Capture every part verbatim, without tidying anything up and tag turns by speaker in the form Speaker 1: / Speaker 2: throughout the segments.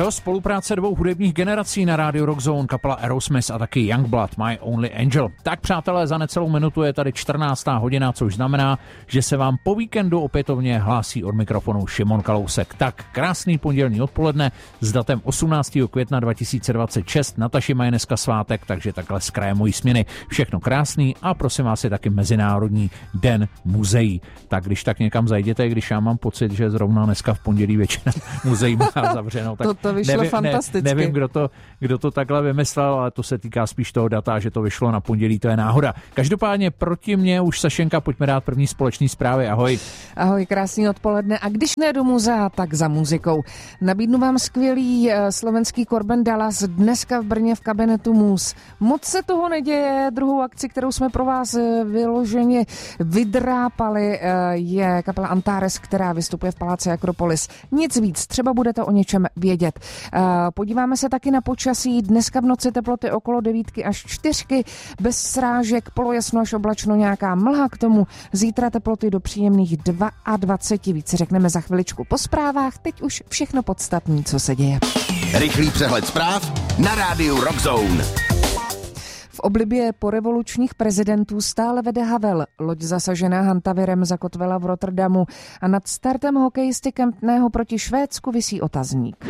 Speaker 1: Jo, spolupráce dvou hudebních generací na rádiu Rock Zone, kapela Aerosmith a taky Youngblood, My Only Angel. Tak přátelé, za necelou minutu je tady čtrnáctá hodina, což znamená, že se vám po víkendu opětovně hlásí od mikrofonu Šimon Kalousek. Tak krásný pondělní odpoledne s datem osmnáctého května dva tisíce dvacet šest. Nataši má dneska svátek, takže takhle z kraje mojí směny. Všechno krásný a prosím vás je taky Mezinárodní den muzeí. Tak když tak někam zajděte, když já mám pocit, že zrovna dneska v pondělí většina muzeí má zavřeno, tak
Speaker 2: to, to vyšlo
Speaker 1: nevím,
Speaker 2: fantasticky.
Speaker 1: Ne, nevím, kdo to, kdo to takhle vymyslel, ale to se týká spíš toho data, že to vyšlo na pondělí, to je náhoda. Každopádně proti mně už Sašenka, pojďme dát první společný zprávy. Ahoj.
Speaker 2: Ahoj, krásný odpoledne. A když ne do muzea, tak za muzikou. Nabídnu vám skvělý slovenský Corben Dallas dneska v Brně v kabinetu Mus. Moc se toho neděje. Druhou akci, kterou jsme pro vás vyloženě vydrápali, je kapela Antares, která vystupuje v paláci Akropolis. Nic víc, třeba budete o něčem vědět. Podíváme se taky na počasí. Dneska v noci teploty okolo devítky až čtyřky, bez srážek, polojasno až oblačno, nějaká mlha k tomu. Zítra teploty do příjemných dvacet dva. Více řekneme za chviličku po zprávách. Teď už všechno podstatné, co se děje.
Speaker 3: Rychlý přehled zpráv na rádiu Rock Zone.
Speaker 2: V oblibě porevolučních prezidentů stále vede Havel. Loď zasažená hantavirem zakotvila v Rotterdamu a nad startem hokejisty Kempného proti Švédsku visí otazník.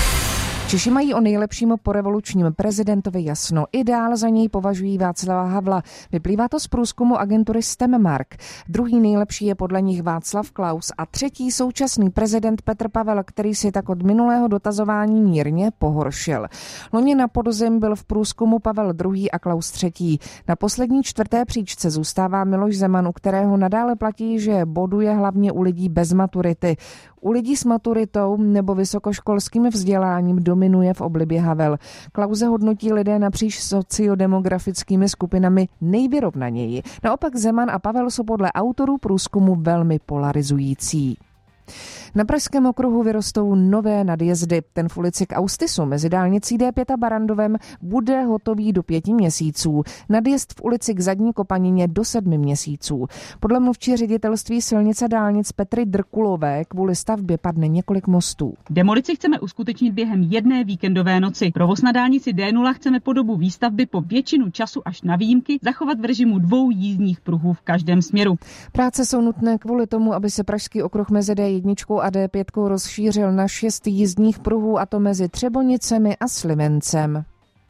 Speaker 2: Češi mají o nejlepším porevolučním prezidentovi jasno. Ideál za něj považují Václava Havla. Vyplývá to z průzkumu agentury StemMark. Druhý nejlepší je podle nich Václav Klaus a třetí současný prezident Petr Pavel, který si tak od minulého dotazování mírně pohoršil. Loni na podzim byl v průzkumu Pavel druhý a Klaus třetí. Na poslední čtvrté příčce zůstává Miloš Zeman, u kterého nadále platí, že boduje hlavně u lidí bez maturity. U lidí s maturitou nebo vysokoškolským vzděláním dominuje v oblibě Havel. Klause hodnotí lidé napříč sociodemografickými skupinami nejvyrovnaněji. Naopak Zeman a Pavel jsou podle autorů průzkumu velmi polarizující. Na Pražském okruhu vyrostou nové nadjezdy. Ten v ulici k Austisu mezi dálnicí D pět a Barandovem bude hotový do pěti měsíců. Nadjezd v ulici k Zadní Kopanině do sedmi měsíců. Podle mluvčí ředitelství silnice dálnic Petry Drkulové kvůli stavbě padne několik mostů.
Speaker 4: Demolici chceme uskutečnit během jedné víkendové noci. Provoz na dálnici D nula chceme po dobu výstavby po většinu času až na výjimky zachovat v režimu dvou jízdních pruhů v každém směru.
Speaker 2: Práce jsou nutné kvůli tomu, aby se pražský okruh mezi D jedna a D pět rozšířil na šest jízdních pruhů, a to mezi Třebonicemi a Slivencem.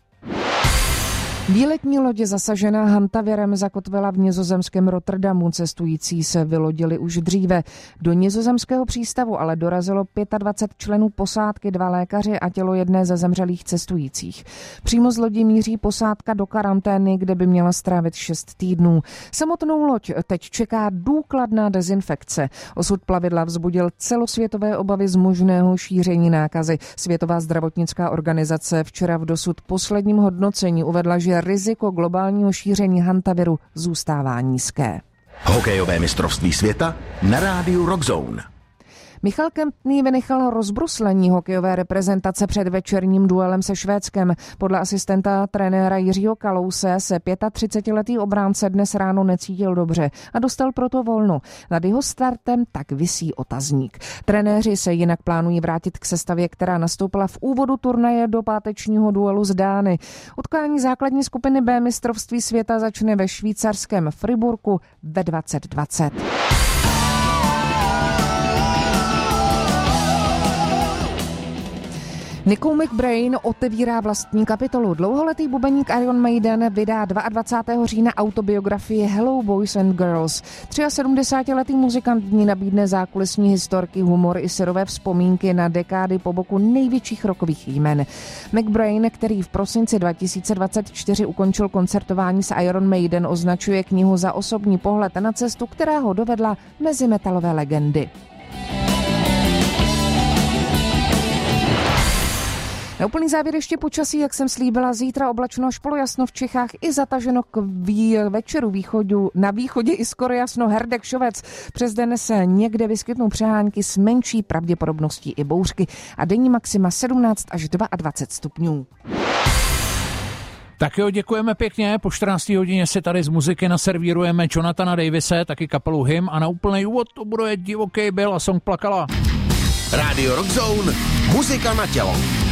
Speaker 2: Výletní lodě zasažená hantavirem zakotvila v nizozemském Rotterdamu. Cestující se vylodili už dříve. Do nizozemského přístavu ale dorazilo dvacet pět členů posádky, dva lékaři a tělo jedné ze zemřelých cestujících. Přímo z lodi míří posádka do karantény, kde by měla strávit šest týdnů. Samotnou loď teď čeká důkladná dezinfekce. Osud plavidla vzbudil celosvětové obavy z možného šíření nákazy. Světová zdravotnická organizace včera v dosud posledním hodnocení uvedla, že riziko globálního šíření hantaviru zůstává nízké.
Speaker 3: Hokejové mistrovství světa na rádiu Rock Zone.
Speaker 2: Michal Kempný vynechal rozbruslení hokejové reprezentace před večerním duelem se Švédskem. Podle asistenta trenéra Jiřího Kalouse se třicetiletý obránce dnes ráno necítil dobře a dostal proto volno. Nad jeho startem tak visí otazník. Trenéři se jinak plánují vrátit k sestavě, která nastoupila v úvodu turnaje do pátečního duelu s Dány. Utkání základní skupiny B mistrovství světa začne ve švýcarském Friburku ve dvacet dvacet. Nicole McBrain otevírá vlastní kapitolu. Dlouholetý bubeník Iron Maiden vydá dvacátého druhého října autobiografii Hello Boys and Girls. sedmdesátiletý muzikant dní nabídne zákulisní historky, humor i syrové vzpomínky na dekády po boku největších rockových jmen. McBrain, který v prosinci dva tisíce dvacet čtyři ukončil koncertování s Iron Maiden, označuje knihu za osobní pohled na cestu, která ho dovedla mezi metalové legendy. Na úplný závěr ještě počasí, jak jsem slíbila, zítra oblačno až polojasno v Čechách i zataženo k vý, večeru východu, na východě i skoro jasno Herdek-Šovec. Přes den se někde vyskytnou přehánky s menší pravděpodobností i bouřky a denní maxima sedmnáct až dvacet dva stupňů.
Speaker 1: Tak jo, děkujeme pěkně. Po čtrnácté hodině si tady z muziky naservírujeme Jonathana Davise, taky kapelu Him a na úplný úvod to bude Divoký Bill a song Plakala.
Speaker 3: Radio Rock Zone, muzika na tělo.